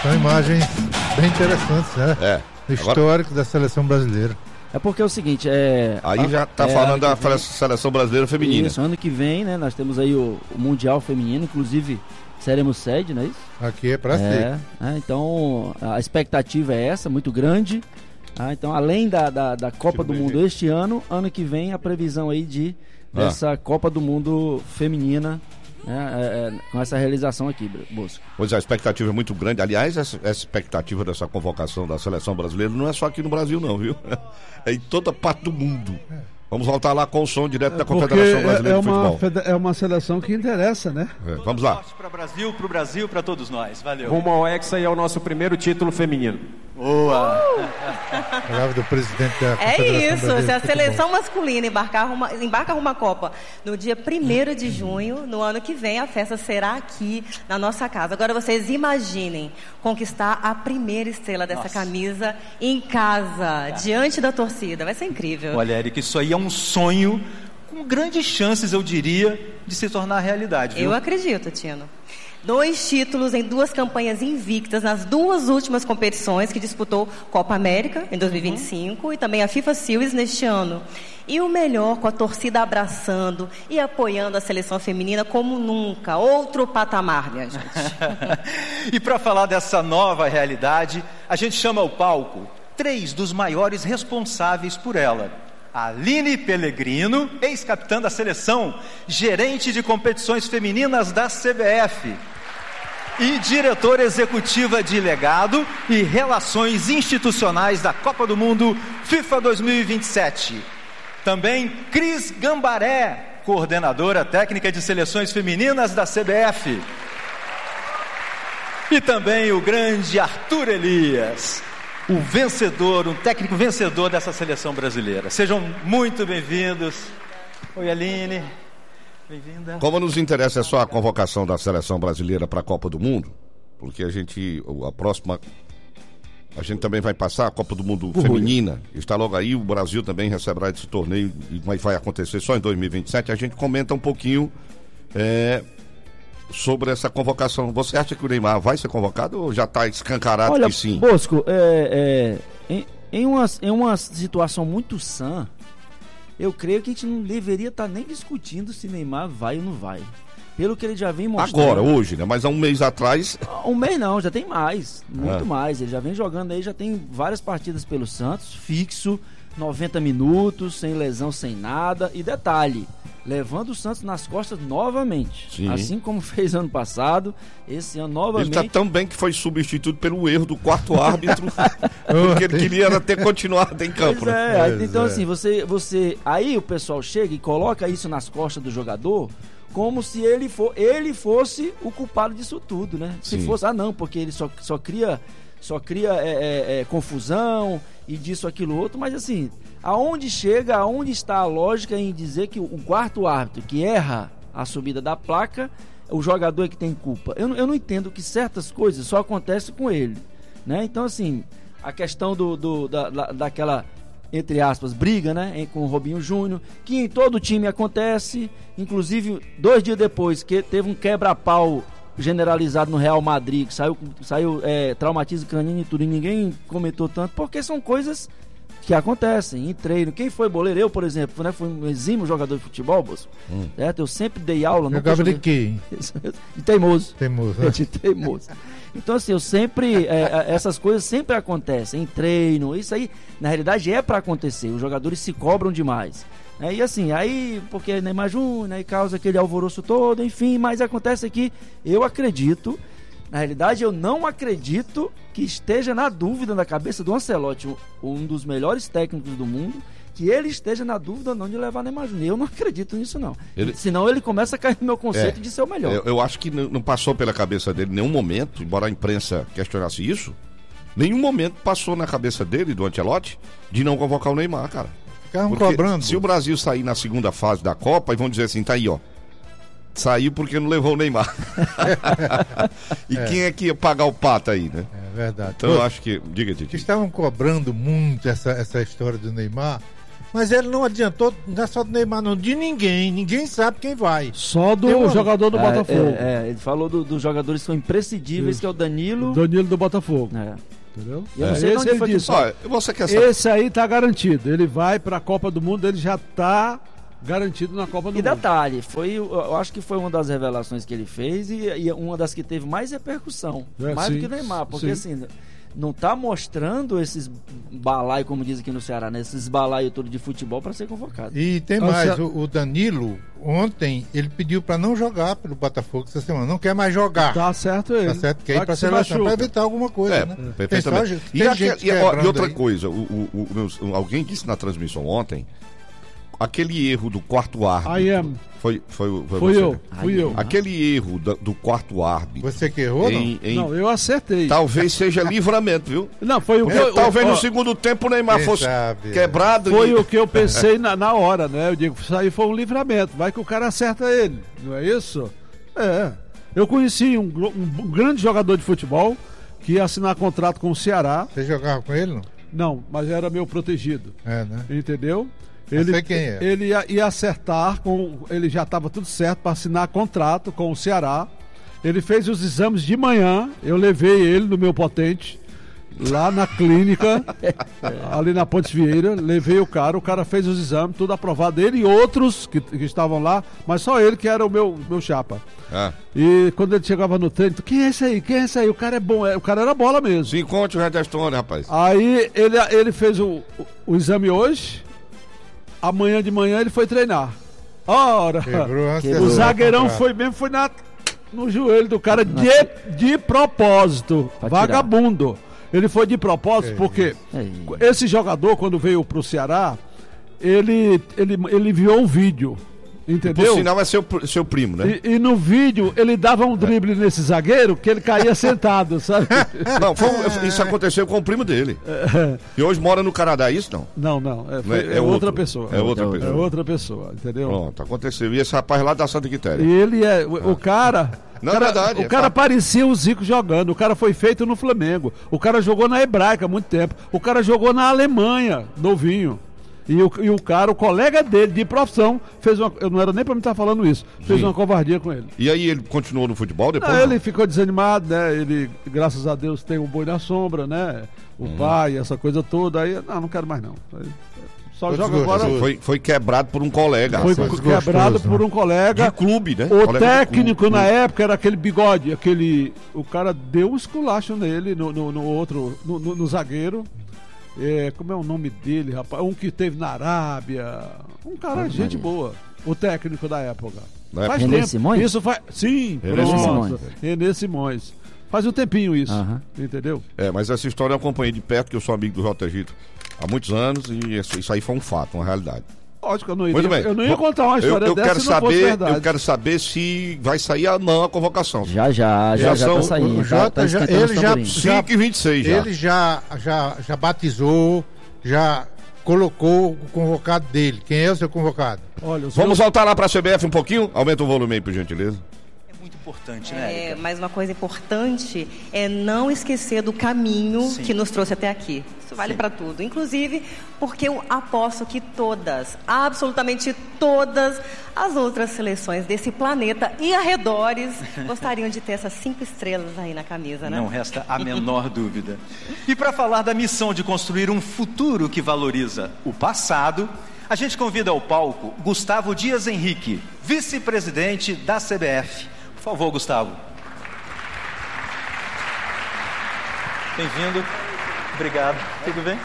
São imagens bem interessantes, né? Histórico da seleção brasileira. É porque é o seguinte, aí já está falando da seleção brasileira feminina. Isso, ano que vem, né? Nós temos aí o Mundial Feminino, inclusive seremos sede, não é isso? Aqui é para ser. Então a expectativa é essa, muito grande. Então, além da Copa do Mundo este ano que vem a previsão aí dessa Copa do Mundo feminina, com essa realização aqui, Bosco. Pois a expectativa é muito grande. Aliás, essa expectativa dessa convocação da seleção brasileira não é só aqui no Brasil não, viu? É em toda parte do mundo. Vamos voltar lá com o som direto da Confederação Brasileira de Futebol. É uma seleção que interessa, né? Vamos lá. Para o Brasil, para todos nós. Valeu. Rumo ao Hexa e ao nosso primeiro título feminino. Boa! Palavra do presidente da Confederação É isso, Brasileira se a de Futebol. seleção masculina embarca rumo à Copa no dia 1º de junho, no ano que vem, a festa será aqui na nossa casa. Agora vocês imaginem conquistar a primeira estrela dessa camisa em casa, diante da torcida. Vai ser incrível. Olha, Eric, isso aí é um sonho com grandes chances, eu diria, de se tornar realidade, viu? Eu acredito, Tino. 2 títulos em 2 campanhas invictas nas 2 últimas competições que disputou Copa América em 2025 e também a FIFA Series neste ano. E o melhor, com a torcida abraçando e apoiando a seleção feminina como nunca. Outro patamar, minha gente. E para falar dessa nova realidade, a gente chama ao palco 3 dos maiores responsáveis por ela. Aline Pellegrino, ex-capitã da seleção, gerente de competições femininas da CBF e diretora executiva de legado e relações institucionais da Copa do Mundo FIFA 2027. Também Cris Gambaré, coordenadora técnica de seleções femininas da CBF. E também o grande Arthur Elias, o vencedor, um técnico vencedor dessa seleção brasileira. Sejam muito bem-vindos. Oi, Aline. Bem-vinda. Como nos interessa só a convocação da seleção brasileira para a Copa do Mundo, porque a gente também vai passar a Copa do Mundo feminina, está logo aí, o Brasil também receberá esse torneio, mas vai acontecer só em 2027, a gente comenta um pouquinho sobre essa convocação. Você acha que o Neymar vai ser convocado ou já está escancarado? Olha, que sim? Bosco, em uma situação muito sã, eu creio que a gente não deveria estar nem discutindo se Neymar vai ou não vai. Pelo que ele já vem mostrando. Agora, hoje, né? Mas há um mês atrás... Um mês não, já tem mais, muito mais. Ele já vem jogando aí, já tem várias partidas pelo Santos, fixo, 90 minutos, sem lesão, sem nada. E detalhe, levando o Santos nas costas novamente. Sim. Assim como fez ano passado, esse ano novamente. Ele está tão bem que foi substituído pelo erro do 4º árbitro, porque ele queria ter continuado em campo. Então assim, você aí o pessoal chega e coloca isso nas costas do jogador como se ele fosse o culpado disso tudo, né? Se fosse, não, porque ele só cria confusão e disso, aquilo, outro, mas assim, aonde está a lógica em dizer que o 4º árbitro que erra a subida da placa, o jogador é que tem culpa? Eu não entendo que certas coisas só acontecem com ele, né? Então assim, a questão daquela, entre aspas, briga, né, com o Robinho Júnior, que em todo time acontece, inclusive 2 dias depois que teve um quebra-pau generalizado no Real Madrid, que saiu traumatismo canino e tudo, e ninguém comentou tanto, porque são coisas que acontecem em treino. Quem foi boleiro? Eu, por exemplo, né, fui um exímio jogador de futebol, Bosco, certo? Eu sempre dei aula. Jogava de quê? De teimoso. De teimoso. Então assim, eu sempre, essas coisas sempre acontecem em treino, isso aí na realidade é para acontecer, os jogadores se cobram demais. E assim, aí, porque Neymar Júnior, aí causa aquele alvoroço todo, enfim, mas acontece que eu acredito, na realidade eu não acredito que esteja na dúvida na cabeça do Ancelotti, um dos melhores técnicos do mundo, que ele esteja na dúvida não de levar Neymar Júnior. Eu não acredito nisso não. Senão ele começa a cair no meu conceito de ser o melhor. Eu acho que não passou pela cabeça dele em nenhum momento, embora a imprensa questionasse isso, nenhum momento passou na cabeça dele, do Ancelotti, de não convocar o Neymar, cara. Ficaram cobrando. Se o Brasil sair na segunda fase da Copa, e vão dizer assim, tá aí, ó, saiu porque não levou o Neymar. Quem é que ia pagar o pato aí, né? É verdade. Então eu acho que... Diga, Titi. Estavam cobrando muito essa história do Neymar. Mas ele não adiantou, não é só do Neymar, não, de ninguém. Ninguém sabe quem vai. Só do jogador do Botafogo. Ele falou dos jogadores que são imprescindíveis, que é o Danilo. Danilo do Botafogo. Entendeu? Esse ele disse. Você quer saber? Esse aí tá garantido. Ele vai pra Copa do Mundo, ele já tá garantido na Copa do Mundo. E detalhe, eu acho que foi uma das revelações que ele fez e uma das que teve mais repercussão. Mais do que o Neymar, porque assim, não tá mostrando esses balaio, como diz aqui no Ceará, né? Esses balaio todo de futebol para ser convocado. E tem mais, o Danilo, ontem, ele pediu para não jogar pelo Botafogo essa semana, não quer mais jogar. Tá certo ele. Tá certo, quer ir pra seleção para evitar alguma coisa, né? Perfeitamente. E outra coisa, alguém disse na transmissão ontem, aquele erro do quarto árbitro. Foi eu. Aquele erro do quarto árbitro. Você que errou, não, eu acertei. Talvez seja livramento, viu? Não, foi o que talvez no segundo tempo o Neymar fosse quebrado. Foi o que eu pensei na hora, né? Eu digo, isso aí foi um livramento. Vai que o cara acerta ele, não é isso? Eu conheci um grande jogador de futebol que ia assinar contrato com o Ceará. Você jogava com ele, não? Não, mas era meu protegido. Né? Entendeu? Ele ia acertar, ele já estava tudo certo para assinar contrato com o Ceará. Ele fez os exames de manhã, eu levei ele no meu potente, lá na clínica, ali na Pontes Vieira, levei o cara fez os exames, tudo aprovado, ele e outros que estavam lá, mas só ele que era o meu chapa. E quando ele chegava no treino, quem é esse aí? O cara é bom, o cara era bola mesmo. Se encontre o Redestone, rapaz. Aí ele fez o exame hoje. Amanhã de manhã ele foi treinar. Ora, o zagueirão foi no joelho do cara de propósito. Vagabundo. Ele foi de propósito porque esse jogador, quando veio pro Ceará, ele enviou um vídeo. Entendeu? Por sinal é seu primo, né? E no vídeo ele dava um drible nesse zagueiro que ele caía sentado, sabe? Não, isso aconteceu com o primo dele. E hoje mora no Canadá, isso não? Não. É outra pessoa. É outra pessoa. É outra pessoa, entendeu? Pronto, aconteceu. E esse rapaz lá da Santa Quitéria. E ele o cara... Não, é verdade. O cara parecia o Zico jogando. O cara foi feito no Flamengo. O cara jogou na Hebraica há muito tempo. O cara jogou na Alemanha, novinho. E o cara, o colega dele de profissão, fez uma. Eu não era nem pra me estar falando isso. Fez uma covardia com ele. E aí ele continuou no futebol depois? Ele ficou desanimado, né? Ele, graças a Deus, tem um boi na sombra, né? O pai, essa coisa toda. Aí, não quero mais não. Aí, só joga agora. Foi quebrado por um colega. Foi quebrado por um colega. De clube, né? O técnico na época era aquele bigode, o cara deu um esculacho nele, no zagueiro. Como é o nome dele, rapaz? Um que teve na Arábia. Um cara, gente boa. O técnico da época. Faz René tempo. Simões? Isso faz. Sim, René Simões. Faz um tempinho isso. Entendeu? Mas essa história eu acompanhei de perto, que eu sou amigo do Jota Egito há muitos anos, e isso aí foi um fato, uma realidade. Lógico, eu não ia contar uma história dessa se não fosse verdade. Eu quero saber se vai sair ou não a convocação. Já tá saindo. O Jota, ele já 5h26 já. Ele já batizou, já colocou o convocado dele. Quem é o seu convocado? Olha, vamos voltar lá para a CBF um pouquinho? Aumenta o volume aí, por gentileza. Importante, né, Érica? Mas uma coisa importante é não esquecer do caminho que nos trouxe até aqui. Isso vale para tudo. Inclusive, porque eu aposto que absolutamente todas as outras seleções desse planeta e arredores gostariam de ter essas 5 estrelas aí na camisa, né? Não resta a menor dúvida. E para falar da missão de construir um futuro que valoriza o passado, a gente convida ao palco Gustavo Dias Henrique, vice-presidente da CBF. Por favor, Gustavo. Bem-vindo. Obrigado. Tudo bem?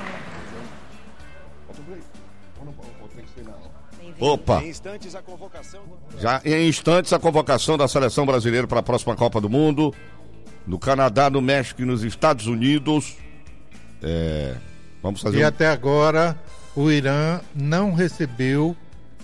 Opa! Já em instantes a convocação da seleção brasileira para a próxima Copa do Mundo, no Canadá, no México e nos Estados Unidos. Vamos fazer. E até agora o Irã não recebeu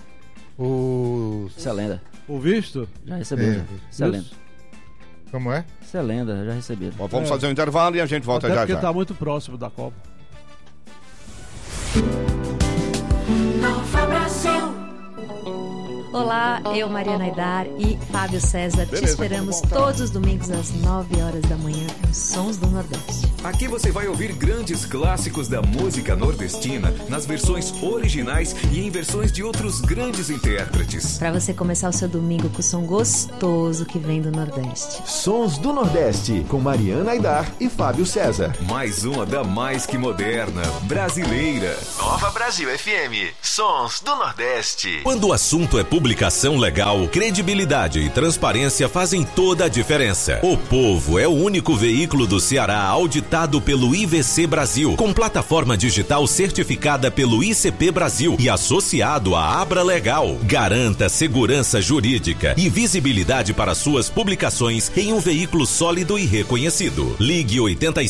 Celenda. O visto? Já recebeu. Celenda. Como é? Celenda, já receberam. Vamos fazer um intervalo e a gente volta já. Porque está muito próximo da Copa. Nova Brasil. Olá, eu, Mariana Aidar e Fábio César. Beleza, te esperamos todos os domingos às 9 horas da manhã nos Sons do Nordeste. Aqui você vai ouvir grandes clássicos da música nordestina nas versões originais e em versões de outros grandes intérpretes. Para você começar o seu domingo com o som gostoso que vem do Nordeste. Sons do Nordeste, com Mariana Aidar e Fábio César. Mais uma da mais que moderna, brasileira. Nova Brasil FM, Sons do Nordeste. Quando o assunto é publicação legal, credibilidade e transparência fazem toda a diferença. O Povo é o único veículo do Ceará auditado pelo IVC Brasil, com plataforma digital certificada pelo ICP Brasil e associado à Abra Legal. Garanta segurança jurídica e visibilidade para suas publicações em um veículo sólido e reconhecido. Ligue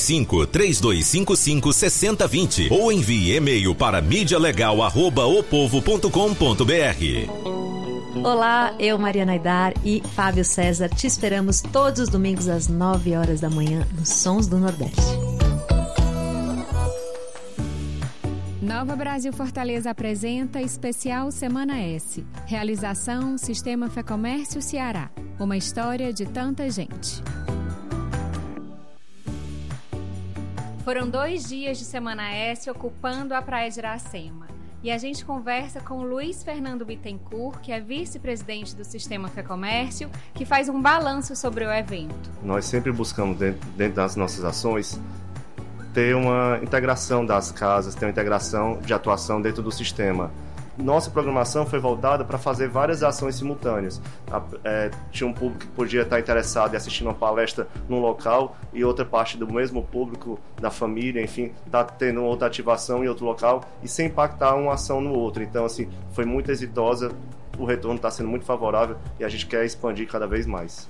85-3255-6020 ou envie e-mail para medialegal@opovo.com.br. Olá, eu, Mariana Aidar e Fábio César. Te esperamos todos os domingos às 9 horas da manhã nos Sons do Nordeste. Nova Brasil Fortaleza apresenta Especial Semana S. Realização Sistema Fecomércio Ceará. Uma história de tanta gente. Foram 2 dias de Semana S ocupando a Praia de Iracema. E a gente conversa com o Luiz Fernando Bittencourt, que é vice-presidente do Sistema Fecomércio, que faz um balanço sobre o evento. Nós sempre buscamos, dentro das nossas ações, ter uma integração das casas, ter uma integração de atuação dentro do sistema. Nossa programação foi voltada para fazer várias ações simultâneas. Tinha um público que podia estar interessado em assistir uma palestra num local e outra parte do mesmo público, da família, enfim, está tendo outra ativação em outro local e sem impactar uma ação no outro. Então, assim, foi muito exitosa, o retorno está sendo muito favorável e a gente quer expandir cada vez mais.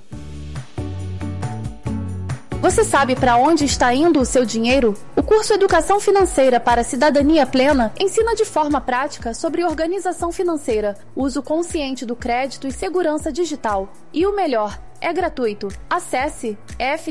Você sabe para onde está indo o seu dinheiro? O curso Educação Financeira para a Cidadania Plena ensina de forma prática sobre organização financeira, uso consciente do crédito e segurança digital. E o melhor, é gratuito. Acesse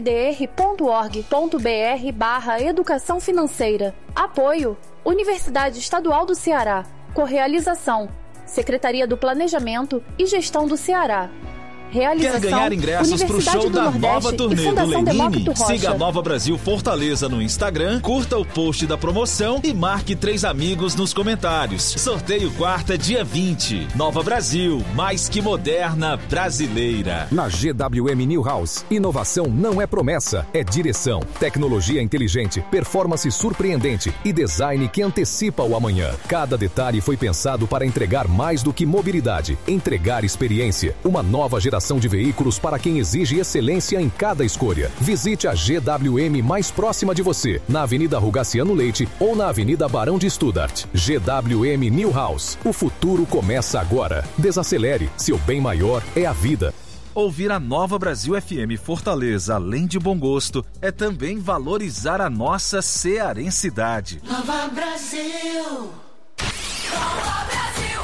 fdr.org.br/educação financeira. Apoio: Universidade Estadual do Ceará. Correalização: Secretaria do Planejamento e Gestão do Ceará. Quer ganhar ingressos para o show da nova turnê do Lenine? Siga a Nova Brasil Fortaleza no Instagram, curta o post da promoção e marque 3 amigos nos comentários. Sorteio quarta, dia 20. Nova Brasil, mais que moderna, brasileira. Na GWM New House, inovação não é promessa, é direção. Tecnologia inteligente, performance surpreendente e design que antecipa o amanhã. Cada detalhe foi pensado para entregar mais do que mobilidade, entregar experiência. Uma nova geração de veículos para quem exige excelência em cada escolha. Visite a GWM mais próxima de você, na Avenida Rugaciano Leite ou na Avenida Barão de Studart. GWM New House. O futuro começa agora. Desacelere. Seu bem maior é a vida. Ouvir a Nova Brasil FM Fortaleza, além de bom gosto, é também valorizar a nossa cearensidade. Nova Brasil! Nova Brasil!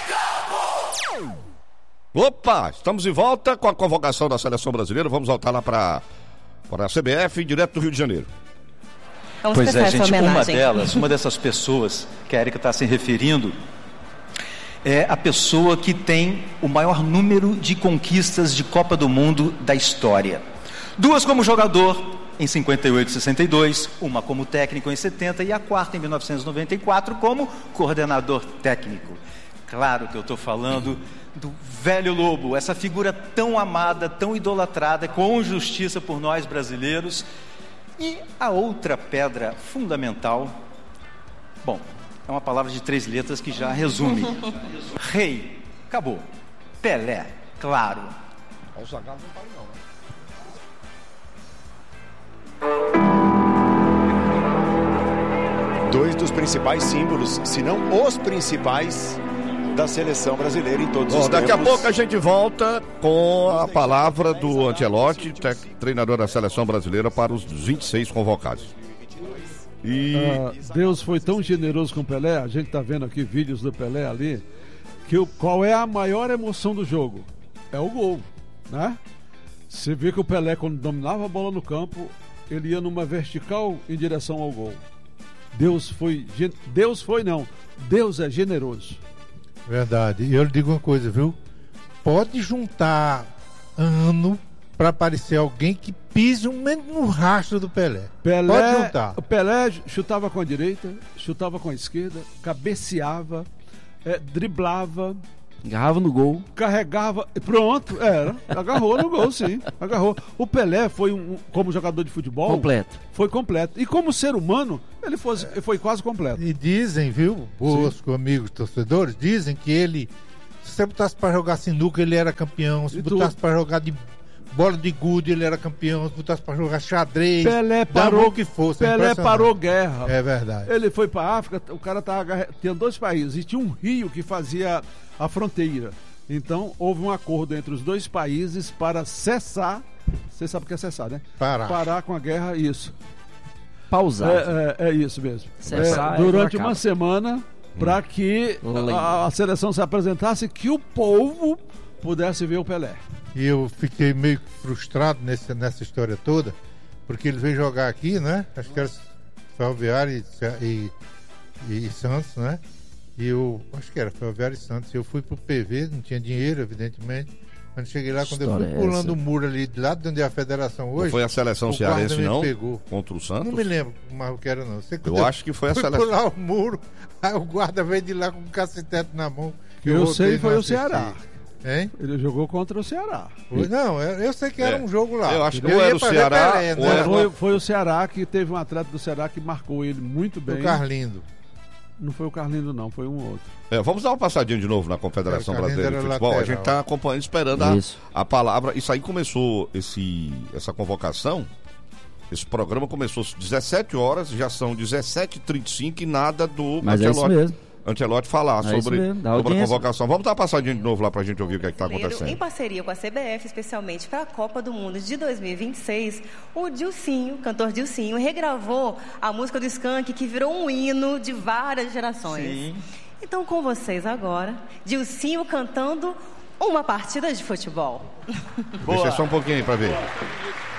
Opa, estamos de volta com a convocação da Seleção Brasileira. Vamos voltar lá para a CBF, direto do Rio de Janeiro. Pois é, gente, uma dessas pessoas que a Érica está se referindo, é a pessoa que tem o maior número de conquistas de Copa do Mundo da história. 2 como jogador, em 58 e 62, uma como técnico em 70 e a 4ª em 1994 como coordenador técnico. Claro que eu estou falando do velho Lobo, essa figura tão amada, tão idolatrada, com justiça por nós brasileiros. E a outra pedra fundamental, bom, é uma palavra de 3 letras que já resume. Rei, acabou. Pelé, claro. O Zagallo não fala não, né? 2 dos principais símbolos, se não os principais, da seleção brasileira em todos os tempos. Daqui a pouco a gente volta com a palavra do Ancelotti, treinador da seleção brasileira, para os 26 convocados. E Deus foi tão generoso com o Pelé, a gente tá vendo aqui vídeos do Pelé ali, que qual é a maior emoção do jogo? É o gol, né? Você vê que o Pelé, quando dominava a bola no campo, ele ia numa vertical em direção ao gol. Deus é generoso. Verdade. E eu lhe digo uma coisa, viu? pode juntar ano para aparecer alguém que pise no rastro do Pelé. Pode juntar. O Pelé chutava com a direita, chutava com a esquerda, cabeceava, driblava, agarrava no gol, carregava, pronto, agarrou no gol, sim, agarrou. O Pelé foi como jogador de futebol completo. Foi completo. E como ser humano, ele foi quase completo. E dizem, viu, os amigos torcedores, dizem que ele, se você botasse para jogar sinuca, ele era campeão, se botasse para jogar de bola de gude, ele era campeão, se botasse para jogar xadrez, Pelé parou o que fosse. Pelé parou guerra. É verdade. Ele foi para a África, o cara tinha 2 países e tinha um rio que fazia a fronteira. Então houve um acordo entre os 2 países para cessar. Você sabe o que é cessar, né? Parar com a guerra, isso. Pausar. É isso mesmo. Cessar durante uma semana, para que a seleção se apresentasse, que o povo pudesse ver o Pelé. E eu fiquei meio frustrado nessa história toda, porque ele veio jogar aqui, né? Acho que era Ferroviário e Santos, né? E eu acho que era Ferroviário e Santos. Eu fui pro PV, não tinha dinheiro, evidentemente. Quando cheguei lá, quando eu fui pulando o muro ali, de lá de onde é a federação hoje. Não foi a seleção cearense, não? Pegou. Contra o Santos? Não me lembro mais o que era, não. Eu acho que foi a seleção. Fui pular o muro, aí o guarda veio de lá com um cacetete na mão. Eu sei, foi o Ceará. Hein? Ele jogou contra o Ceará. Não, eu sei que era um jogo lá. Eu acho que era o Ceará. Pelé, né? Foi o Ceará que teve um atleta do Ceará que marcou ele muito bem. O Carlindo. Não foi o Carlindo, não, foi um outro. Vamos dar uma passadinha de novo na Confederação Brasileira de Futebol. Lateral. A gente está acompanhando, esperando a palavra. Isso aí começou, essa convocação. Esse programa começou às 17 horas, já são 17h35 e nada do Ancelotti falar sobre a convocação. Vamos dar uma passadinha de novo lá pra gente ouvir o que está acontecendo. Em parceria com a CBF, especialmente para a Copa do Mundo de 2026, o Dilcinho, cantor Dilcinho, regravou a música do Skank, que virou um hino de várias gerações. Sim. Então, com vocês agora, Dilcinho cantando uma partida de futebol. Deixa só um pouquinho aí pra ver.